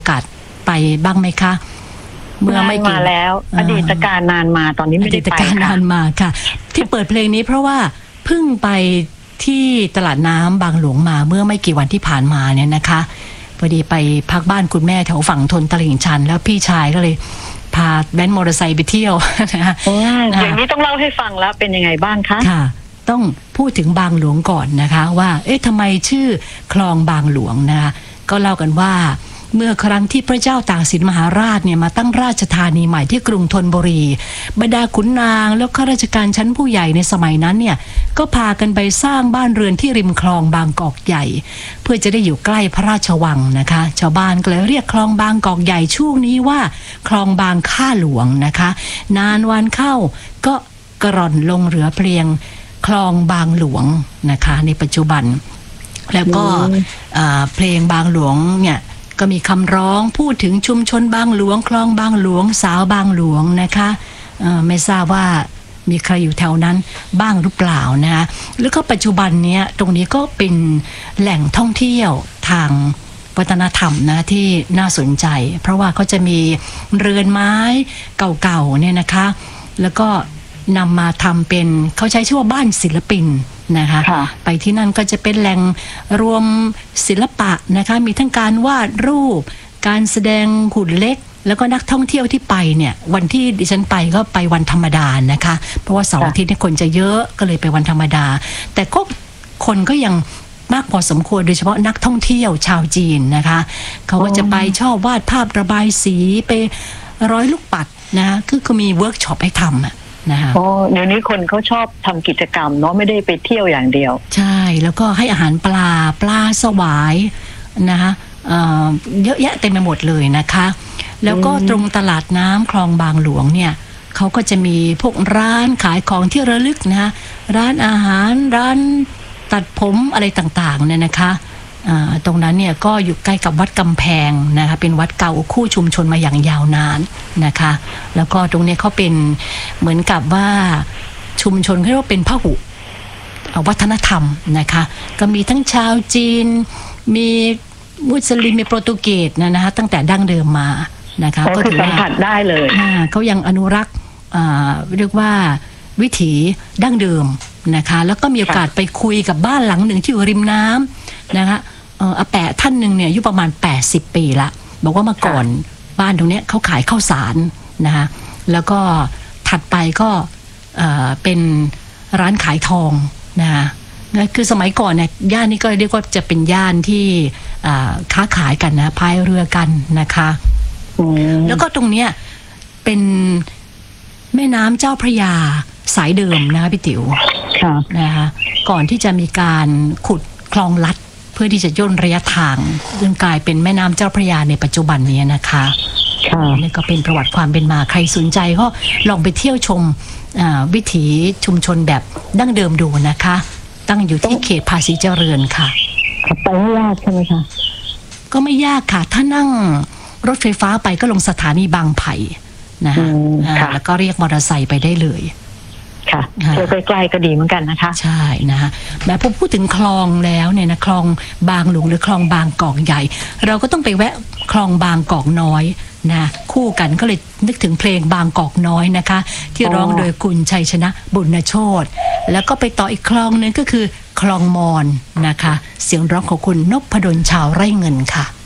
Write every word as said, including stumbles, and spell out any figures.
กาสไปบ้างไหมคะเมื่อไม่กี่มาแล้วอดีตการนานมาตอนนี้ไม่ได้ไปค่ะอดีตการนานมาค่ะที่เปิดเพลงนี้เพราะว่าเพิ่งไปที่ตลาดน้ำบางหลวงมาเมื่อไม่กี่วันที่ผ่านมาเนี่ยนะคะพอดีไปพักบ้านคุณแม่แถวฝั่งทนตลิ่งชันแล้วพี่ชายก็เลยพาแว้นมอเตอร์ไซค์ไปเที่ยวนะคะอย่างนี้ต้องเล่าให้ฟังแล้วเป็นยังไงบ้างคะค่ะต้องพูดถึงบางหลวงก่อนนะคะว่าเอ๊ะทำไมชื่อคลองบางหลวงนะคะก็เล่ากันว่าเมื่อครั้งที่พระเจ้าตากสินมหาราชเนี่ยมาตั้งราชธานีใหม่ที่กรุงธนบุรีบรรดาขุนนางแล้วข้าราชการชั้นผู้ใหญ่ในสมัยนั้นเนี่ยก็พากันไปสร้างบ้านเรือนที่ริมคลองบางกอกใหญ่เพื่อจะได้อยู่ใกล้พระราชวังนะคะชาวบ้านก็เลยเรียกคลองบางกอกใหญ่ช่วงนี้ว่าคลองบางข้าหลวงนะคะนานวันเข้าก็กร่อนลงเหลือเพียงคลองบางหลวงนะคะในปัจจุบันแล้วก็เพลงบางหลวงเนี่ยก็มีคำร้องพูดถึงชุมชนบางหลวงคลองบางหลวงสาวบางหลวงนะคะไม่ทราบว่ามีใครอยู่แถวนั้นบ้างหรือเปล่านะแล้วก็ปัจจุบันเนี้ยตรงนี้ก็เป็นแหล่งท่องเที่ยวทางวัฒนธรรมนะที่น่าสนใจเพราะว่าเขาจะมีเรือนไม้เก่าๆเนี่ยนะคะแล้วก็นำมาทำเป็นเขาใช้ชื่อว่าบ้านศิลปินนะคะไปที่นั่นก็จะเป็นแหล่งรวมศิลปะนะคะมีทั้งการวาดรูปการแสดงหุ่นเล็กแล้วก็นักท่องเที่ยวที่ไปเนี่ยวันที่ดิฉันไปก็ไปวันธรรมดานะคะเพราะว่าเสาร์อาทิตย์นี่คนจะเยอะก็เลยไปวันธรรมดาแต่ก็คนก็ยังมากพอสมควรโดยเฉพาะนักท่องเที่ยวชาวจีนนะคะเขาก็จะไปชอบวาดภาพระบายสีไปร้อยลูกปัดนะคือเขามีเวิร์กช็อปให้ทำอ่ะนะคะโอ้เดี๋ยวนี้คนเขาชอบทำกิจกรรมเนาะไม่ได้ไปเที่ยวอย่างเดียวใช่แล้วก็ให้อาหารปลาปลาสวายนะคะเอ่อเยอะแยะเต็มไปหมดเลยนะคะแล้วก็ตรงตลาดน้ำคลองบางหลวงเนี่ยเขาก็จะมีพวกร้านขายของที่ระลึกนะคะร้านอาหารร้านตัดผมอะไรต่างๆเนี่ยนะคะตรงนั้นเนี่ยก็อยู่ใกล้กับวัดกำแพงนะคะเป็นวัดเก่าคู่ชุมชนมาอย่างยาวนานนะคะแล้วก็ตรงนี้เขาเป็นเหมือนกับว่าชุมชนเขาเรียกว่าเป็นพหุวัฒนธรรมนะคะก็มีทั้งชาวจีนมีมุสลิมมีโปรตุเกสนะนะคะตั้งแต่ดั้งเดิมมานะคะก็ถือว่าสัมผัสได้เลยเขายังอนุรักษ์เรียกว่าวิถีดั้งเดิมนะคะแล้วก็มีโอกาสไปคุยกับบ้านหลังหนึ่งที่อยู่ริมน้ำนะคะอาแปะท่านหนึ่งเนี่ยอายุประมาณแปดสิบปีละบอกว่าเมื่อก่อนบ้านตรงนี้เขาขายข้าวสารนะคะแล้วก็ถัดไปก็เป็นร้านขายทองนะคะคือสมัยก่อนเนี่ยย่านนี้ก็เรียกว่าจะเป็นย่านที่ค้าขายกันนะพายเรือกันนะคะแล้วก็ตรงเนี้ยเป็นแม่น้ำเจ้าพระยาสายเดิมนะคะพี่ติ๋วนะคะก่อนที่จะมีการขุดคลองลัดเพื่อที่จะย่นระยะทางจนกลายเป็นแม่น้ำเจ้าพระยาในปัจจุบันนี้นะคะนี่ก็เป็นประวัติความเป็นมาใครสนใจก็ลองไปเที่ยวชมวิถีชุมชนแบบดั้งเดิมดูนะคะตั้งอยู่ที่เขตภาษีเจริญค่ะไปไม่ยากใช่ไหมคะก็ไม่ยากค่ะถ้านั่งรถไฟฟ้าไปก็ลงสถานีบางไผ่นะคะแล้วก็เรียกมอเตอร์ไซค์ไปได้เลยค่ะเที่ยวใกล้ๆก็ดีเหมือนกันนะคะใช่นะคะแม้พอพูดถึงคลองแล้วเนี่ยนะคลองบางหลวงหรือคลองบางกอกใหญ่เราก็ต้องไปแวะคลองบางกอกน้อยนะคู่กันก็เลยนึกถึงเพลงบางกอกน้อยนะคะที่ร้องโดยคุณชัยชนะบุญโชติแล้วก็ไปต่ออีกคลองนึงก็คือคลองมอนนะคะเสียงร้องของคุณนพดลชาวไร่เงินค่ะ